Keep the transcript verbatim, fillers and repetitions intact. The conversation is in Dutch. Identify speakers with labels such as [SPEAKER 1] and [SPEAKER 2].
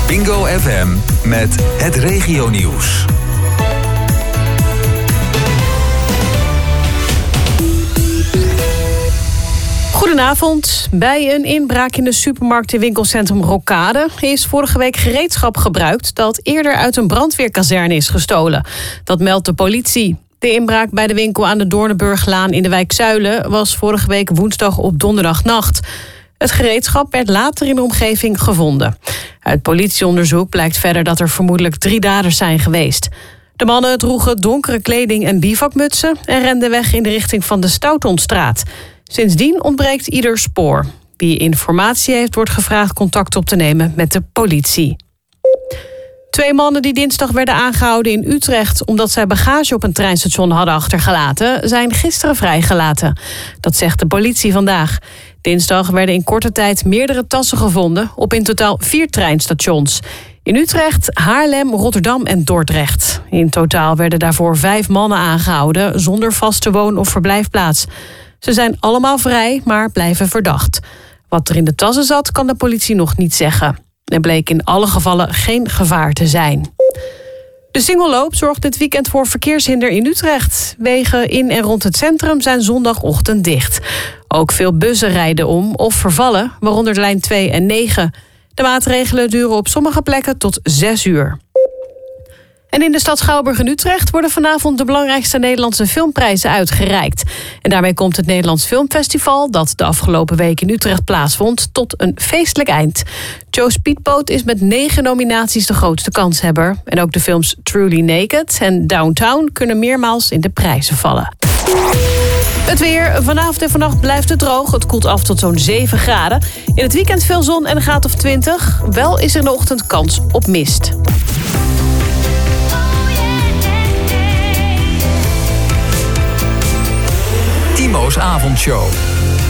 [SPEAKER 1] Bingo F M met het regionieuws.
[SPEAKER 2] Goedenavond. Bij een inbraak in de supermarkt in winkelcentrum Rokade is vorige week gereedschap gebruikt dat eerder uit een brandweerkazerne is gestolen. Dat meldt de politie. De inbraak bij de winkel aan de Doornenburglaan in de wijk Zuilen was vorige week woensdag op donderdagnacht. Het gereedschap werd later in de omgeving gevonden. Uit politieonderzoek blijkt verder dat er vermoedelijk drie daders zijn geweest. De mannen droegen donkere kleding en bivakmutsen en renden weg in de richting van de Stoutontstraat. Sindsdien ontbreekt ieder spoor. Wie informatie heeft, wordt gevraagd contact op te nemen met de politie. Twee mannen die dinsdag werden aangehouden in Utrecht omdat zij bagage op een treinstation hadden achtergelaten, zijn gisteren vrijgelaten. Dat zegt de politie vandaag. Dinsdag werden in korte tijd meerdere tassen gevonden op in totaal vier treinstations. In Utrecht, Haarlem, Rotterdam en Dordrecht. In totaal werden daarvoor vijf mannen aangehouden zonder vaste woon- of verblijfplaats. Ze zijn allemaal vrij, maar blijven verdacht. Wat er in de tassen zat, kan de politie nog niet zeggen. Er bleek in alle gevallen geen gevaar te zijn. De singelloop zorgt dit weekend voor verkeershinder in Utrecht. Wegen in en rond het centrum zijn zondagochtend dicht. Ook veel bussen rijden om of vervallen, waaronder de lijn twee en negen. De maatregelen duren op sommige plekken tot zes uur. En in de stad Schouwburg in Utrecht worden vanavond de belangrijkste Nederlandse filmprijzen uitgereikt. En daarmee komt het Nederlands Filmfestival, dat de afgelopen week in Utrecht plaatsvond, tot een feestelijk eind. Joe Speedboat is met negen nominaties de grootste kanshebber. En ook de films Truly Naked en Downtown kunnen meermaals in de prijzen vallen. Het weer. Vanavond en vannacht blijft het droog. Het koelt af tot zo'n zeven graden. In het weekend veel zon en een graad of twintig. Wel is er in de ochtend kans op mist.
[SPEAKER 1] Timo's avondshow.